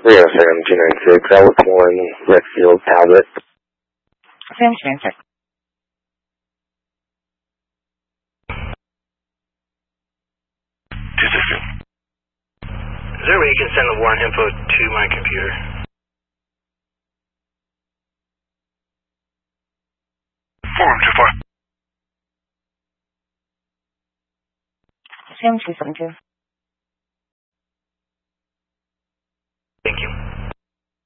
307-296, Alex 1, Redfield, Talbot. Sam Spencer. Is there a way you can send the warrant info to my computer? Form 2-4. Sam 272.